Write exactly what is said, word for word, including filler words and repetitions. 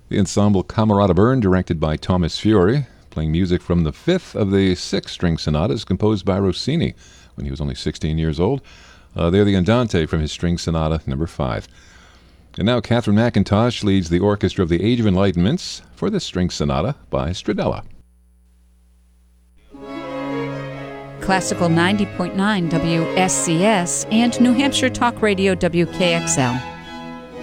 The ensemble Camerata Bern, directed by Thomas Fiori, playing music from the fifth of the six string sonatas composed by Rossini when he was only sixteen years old. Uh, they're the Andante from his string sonata number five. And now Catherine McIntosh leads the orchestra of the Age of Enlightenments for the string sonata by Stradella. Classical ninety point nine W S C S and New Hampshire Talk Radio W K X L.